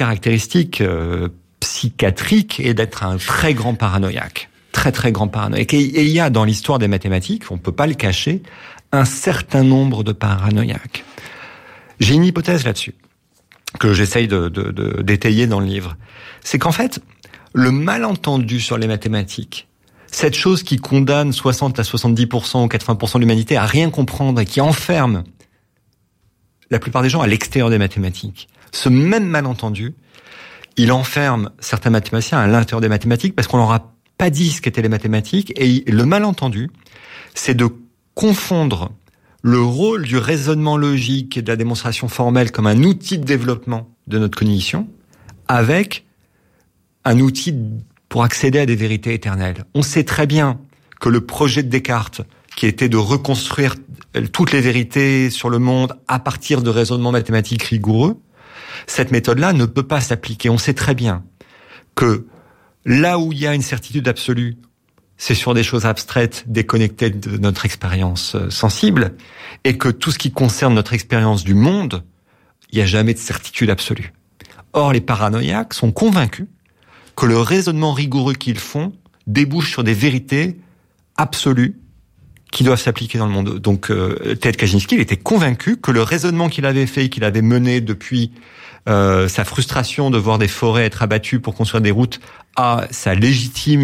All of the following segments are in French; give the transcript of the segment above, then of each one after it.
caractéristique psychiatrique est d'être un très grand paranoïaque. Très, très grand paranoïaque. Et il y a dans l'histoire des mathématiques, on peut pas le cacher, un certain nombre de paranoïaques. J'ai une hypothèse là-dessus, que j'essaye d'étayer dans le livre. C'est qu'en fait, le malentendu sur les mathématiques, cette chose qui condamne 60 à 70% ou 80% de l'humanité à rien comprendre et qui enferme la plupart des gens à l'extérieur des mathématiques, ce même malentendu, il enferme certains mathématiciens à l'intérieur des mathématiques parce qu'on leur a pas dit ce qu'étaient les mathématiques. Et le malentendu, c'est de confondre le rôle du raisonnement logique et de la démonstration formelle comme un outil de développement de notre cognition avec un outil pour accéder à des vérités éternelles. On sait très bien que le projet de Descartes, qui était de reconstruire toutes les vérités sur le monde à partir de raisonnements mathématiques rigoureux, cette méthode-là ne peut pas s'appliquer. On sait très bien que là où il y a une certitude absolue, c'est sur des choses abstraites, déconnectées de notre expérience sensible, et que tout ce qui concerne notre expérience du monde, il n'y a jamais de certitude absolue. Or, les paranoïaques sont convaincus que le raisonnement rigoureux qu'ils font débouche sur des vérités absolues qui doivent s'appliquer dans le monde. Donc, Ted Kaczynski, il était convaincu que le raisonnement qu'il avait fait, qu'il avait mené depuis sa frustration de voir des forêts être abattues pour construire des routes, ça légitime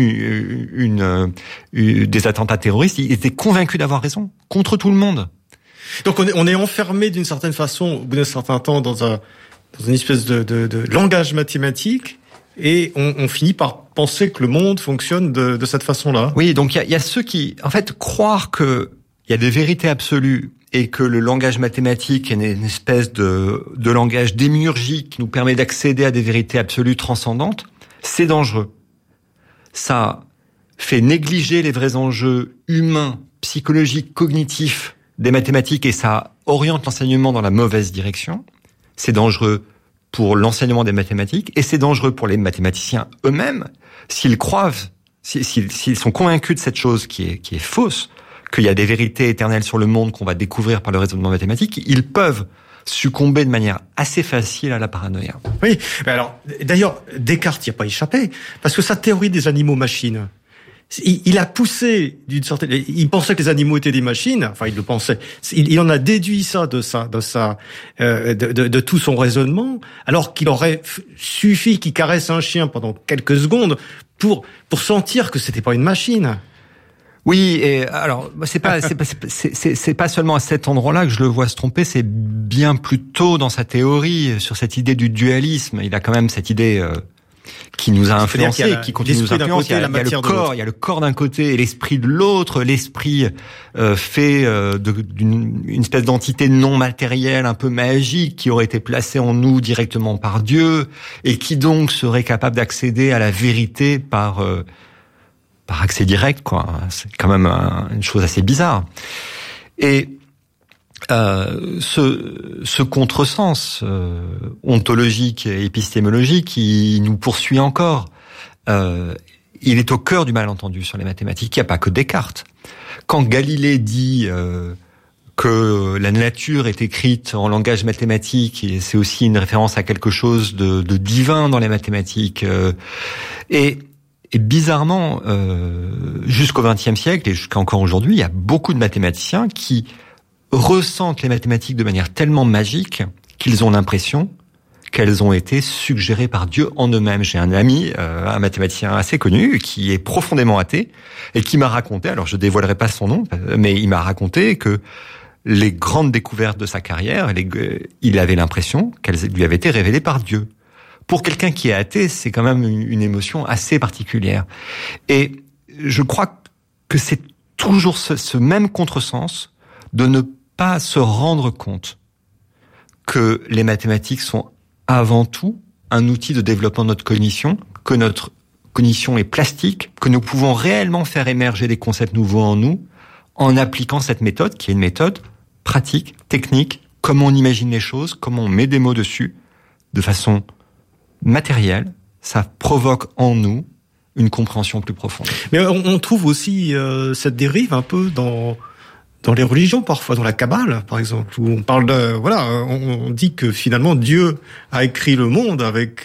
des attentats terroristes. Il était convaincu d'avoir raison, contre tout le monde. Donc on est enfermé d'une certaine façon, au bout d'un certain temps, dans une espèce de langage mathématique, et on finit par penser que le monde fonctionne de cette façon-là. Oui, donc il y a ceux qui, en fait, croire que il y a des vérités absolues et que le langage mathématique est une espèce de langage démiurgique qui nous permet d'accéder à des vérités absolues transcendantes, c'est dangereux. Ça fait négliger les vrais enjeux humains, psychologiques, cognitifs des mathématiques et ça oriente l'enseignement dans la mauvaise direction. C'est dangereux pour l'enseignement des mathématiques et c'est dangereux pour les mathématiciens eux-mêmes s'ils croient, s'ils sont convaincus de cette chose qui est fausse, qu'il y a des vérités éternelles sur le monde qu'on va découvrir par le raisonnement mathématique, ils peuvent succomber de manière assez facile à la paranoïa. Oui, mais alors, d'ailleurs, Descartes n'y a pas échappé, parce que sa théorie des animaux-machines, il a poussé d'une certaine, il pensait que les animaux étaient des machines, enfin il le pensait, il en a déduit ça de tout son raisonnement, alors qu'il aurait suffi qu'il caresse un chien pendant quelques secondes pour sentir que c'était pas une machine. Oui, et alors c'est pas seulement à cet endroit-là que je le vois se tromper, c'est bien plus tôt dans sa théorie sur cette idée du dualisme. Il a quand même cette idée qui nous a influencé, qui continue de nous influencer. Il y a le corps d'un côté et l'esprit de l'autre. L'esprit fait d'une espèce d'entité non matérielle, un peu magique, qui aurait été placée en nous directement par Dieu et qui donc serait capable d'accéder à la vérité par accès direct, quoi. C'est quand même une chose assez bizarre. Et ce contresens ontologique et épistémologique, il nous poursuit encore. Il est au cœur du malentendu sur les mathématiques. Il n'y a pas que Descartes. Quand Galilée dit que la nature est écrite en langage mathématique, et c'est aussi une référence à quelque chose de divin dans les mathématiques. Et bizarrement, jusqu'au XXe siècle et jusqu'à encore aujourd'hui, il y a beaucoup de mathématiciens qui ressentent les mathématiques de manière tellement magique qu'ils ont l'impression qu'elles ont été suggérées par Dieu en eux-mêmes. J'ai un ami, un mathématicien assez connu, qui est profondément athée et qui m'a raconté, alors je dévoilerai pas son nom, mais il m'a raconté que les grandes découvertes de sa carrière, il avait l'impression qu'elles lui avaient été révélées par Dieu. Pour quelqu'un qui est athée, c'est quand même une émotion assez particulière. Et je crois que c'est toujours ce même contresens de ne pas se rendre compte que les mathématiques sont avant tout un outil de développement de notre cognition, que notre cognition est plastique, que nous pouvons réellement faire émerger des concepts nouveaux en nous en appliquant cette méthode, qui est une méthode pratique, technique, comment on imagine les choses, comment on met des mots dessus, de façon matériel, ça provoque en nous une compréhension plus profonde. Mais on trouve aussi cette dérive un peu dans les religions parfois, dans la Kabbale par exemple, où on parle on dit que finalement Dieu a écrit le monde avec